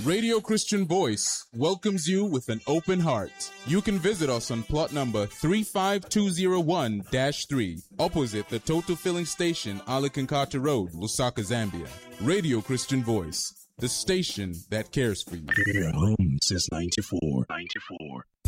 Radio Christian Voice welcomes you with an open heart. You can visit us on plot number 35201-3, opposite the Total Filling Station, Alakankata Road, Lusaka, Zambia. Radio Christian Voice, the station that cares for you. Here at home since 94.